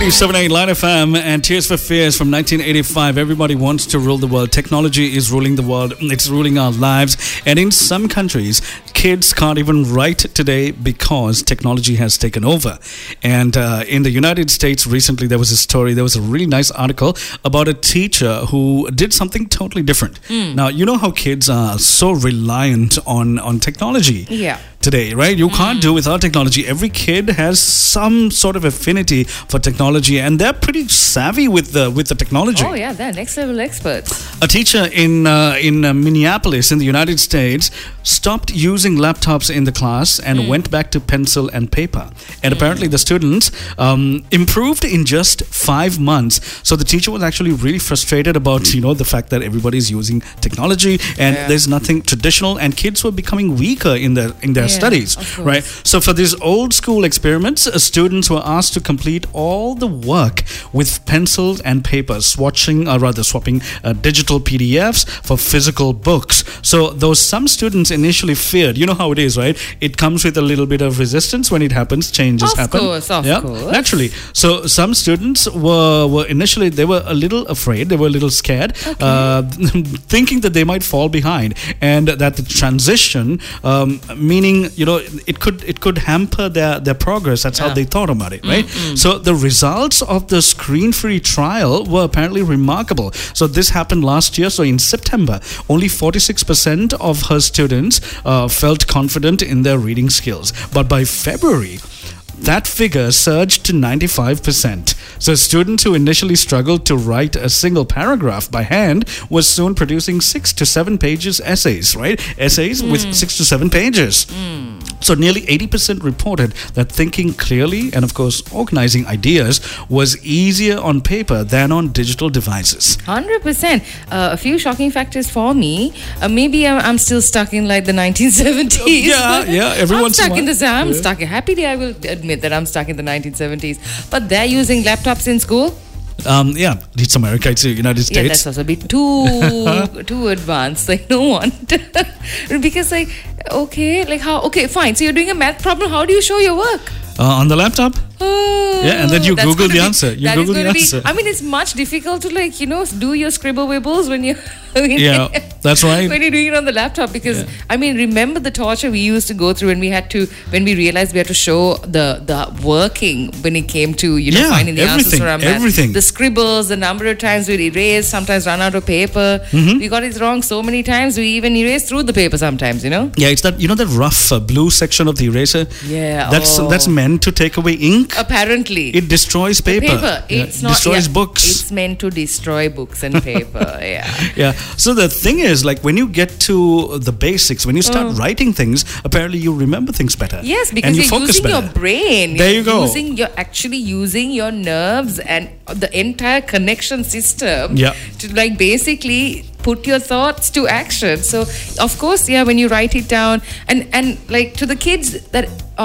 97.8 Line FM and Tears for Fears from 1985. Everybody wants to rule the world. Technology is ruling the world. It's ruling our lives. And in some countries, kids can't even write today because technology has taken over. And in the United States, recently there was a story, there was a really nice article about a teacher who did something totally different. Now, you know how kids are so reliant on technology. Yeah. Today, right? You can't do without technology. Every kid has some sort of affinity for technology, and they're pretty savvy with the technology. Oh yeah, they're next level experts. A teacher in Minneapolis, in the United States, stopped using laptops in the class and went back to pencil and paper. And apparently, the students improved in just 5 months. So the teacher was actually really frustrated about the fact that everybody's using technology and there's nothing traditional, and kids were becoming weaker in their studies, right? So for these old school experiments, students were asked to complete all the work with pencils and paper, swapping digital PDFs for physical books. So though some students initially feared, you know how it is, right? It comes with a little bit of resistance when it happens. Changes happen. Of course. Naturally. So some students were initially, they were a little afraid, they were a little scared, thinking that they might fall behind, and that the transition, meaning it could hamper their progress. That's how they thought about it, right? So the results of the screen-free trial were apparently remarkable. So this happened last year. So in September, only 46% of her students felt confident in their reading skills. But by February, that figure surged to 95%. So students who initially struggled to write a single paragraph by hand was soon producing 6 to 7 pages essays, right? Essays with 6 to 7 pages. So nearly 80% reported that thinking clearly and, of course, organizing ideas was easier on paper than on digital devices. 100%. A few shocking factors for me. Maybe I'm still stuck in like the 1970s. Yeah. Everyone's I'm stuck. Happily, I will admit that I'm stuck in the 1970s. But they're using laptops in school. It's America, it's the United States. Yeah, that's also a bit too advanced. Like, no one. Because how? Okay, fine. So you're doing a math problem. How do you show your work? On the laptop. And then you Google the answer. I mean, it's much difficult to do your scribble wibbles when you. That's right. When you're doing it on the laptop, because remember the torture we used to go through when we realized we had to show the working when it came to finding the answers for our math. Everything. The scribbles, the number of times we'd erase, sometimes run out of paper. We got it wrong so many times. We even erased through the paper sometimes. Yeah, it's that that rough blue section of the eraser. Yeah, that's meant to take away ink. Apparently, it destroys paper. It's not destroys books. It's meant to destroy books and paper. Yeah. So the thing is, like, when you get to the basics, when you start writing things, apparently you remember things better. Yes, because you're using your brain. There you go. You're actually using your nerves and the entire connection system to basically put your thoughts to action. So of course, when you write it down and to the kids that